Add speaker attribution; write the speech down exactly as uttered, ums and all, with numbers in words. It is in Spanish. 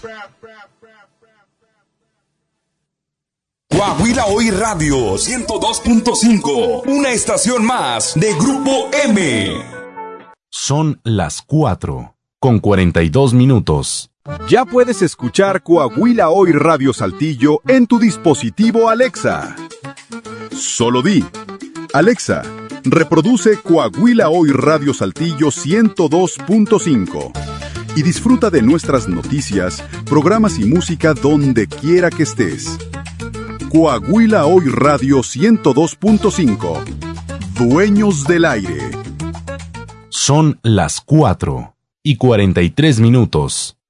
Speaker 1: Coahuila Hoy Radio ciento dos punto cinco, una estación más de Grupo M.
Speaker 2: Son las cuatro, con cuarenta y dos minutos.
Speaker 3: Ya puedes escuchar Coahuila Hoy Radio Saltillo en tu dispositivo Alexa. Solo di, Alexa, reproduce Coahuila Hoy Radio Saltillo ciento dos punto cinco y disfruta de nuestras noticias, programas y música donde quiera que estés. Coahuila Hoy Radio ciento dos punto cinco. Dueños del aire.
Speaker 2: Son las cuatro y cuarenta y tres minutos.